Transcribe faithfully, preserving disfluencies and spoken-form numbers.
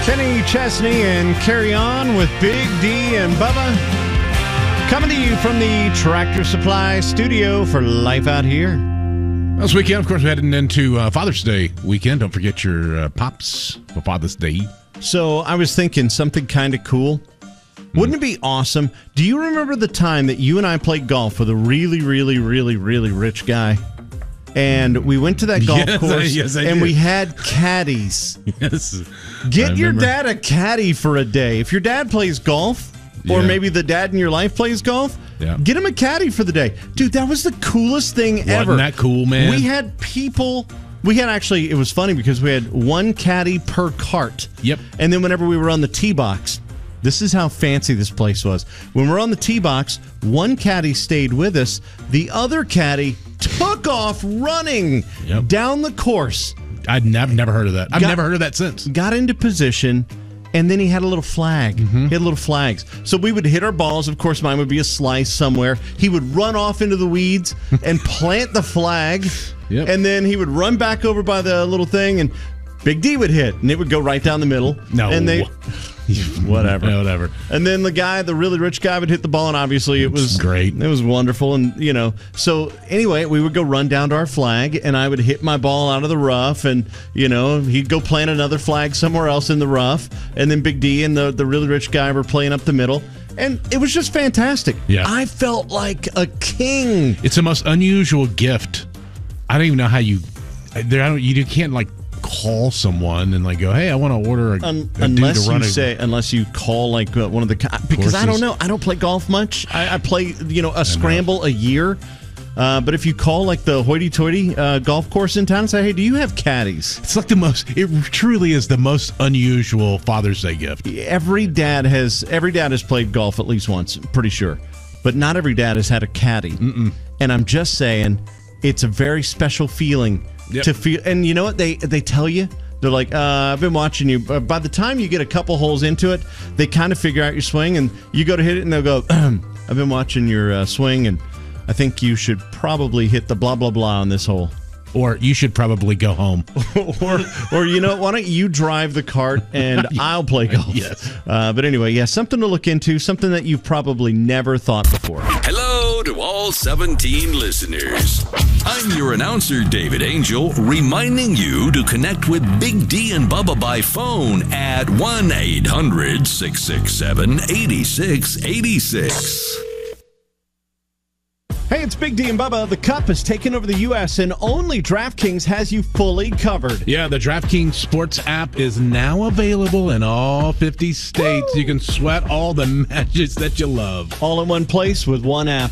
Kenny Chesney and Carry On with Big D and Bubba. Coming to you from the Tractor Supply studio for Life Out Here. This weekend, of course, we're heading into uh, Father's Day weekend. Don't forget your uh, pops for Father's Day. So I was thinking something kind of cool. Wouldn't it be awesome? Do you remember the time that you and I played golf with a really, really, really, really rich guy? And we went to that golf yes, course, yes, I and did. we had caddies. Yes. Get your dad a caddy for a day. If your dad plays golf, or Yeah. maybe the dad in your life plays golf, Yeah. get him a caddy for the day. Dude, that was the coolest thing Wasn't ever. that cool, man? We had people... We had actually... It was funny because we had one caddy per cart. Yep. And then whenever we were on the tee box... This is how fancy this place was. When we're on the tee box, one caddy stayed with us. The other caddy took off running Yep. down the course. I'd never, never heard of that. I've Got- never heard of that since. Got into position, and then he had a little flag. Mm-hmm. He had little flags. So we would hit our balls. Of course, mine would be a slice somewhere. He would run off into the weeds and plant the flag. Yep. And then he would run back over by the little thing, and Big D would hit, and it would go right down the middle. No. And they... Whatever. Yeah, whatever. And then the guy, the really rich guy, would hit the ball, and obviously it was great. It was wonderful, and you know. So anyway, we would go run down to our flag, and I would hit my ball out of the rough, and you know he'd go plant another flag somewhere else in the rough, and then Big D and the the really rich guy were playing up the middle, and it was just fantastic. Yeah. I felt like a king. It's the most unusual gift. I don't even know how you. There, I don't. You can't like call someone and like go, hey, I want to order a, Un- a dude unless to run you a, say, unless you call like uh, one of the co- because I Courses. don't know, I don't play golf much. I, I play you know a scramble a year, uh, but if you call like the hoity-toity uh, golf course in town and say, hey, do you have caddies? It's like the most. It truly is the most unusual Father's Day gift. Every dad has every dad has played golf at least once, pretty sure, but not every dad has had a caddy. Mm-mm. And I'm just saying, it's a very special feeling. Yep. To feel, and you know what they they tell you? They're like, uh, I've been watching you. Uh, by the time you get a couple holes into it, they kind of figure out your swing, and you go to hit it, and they'll go, I've been watching your uh, swing, and I think you should probably hit the blah blah blah on this hole. Or you should probably go home. or, or you know, why don't you drive the cart and I'll play golf? Yes. Uh, but anyway, yeah, something to look into, something that you've probably never thought before. Hello to all seventeen listeners. I'm your announcer, David Angel, reminding you to connect with Big D and Bubba by phone at one eight hundred six six seven eight six eight six. Hey, it's Big D and Bubba. The Cup has taken over the U S, and only DraftKings has you fully covered. Yeah, the DraftKings Sports app is now available in all fifty states. Woo! You can sweat all the matches that you love. All in one place with one app.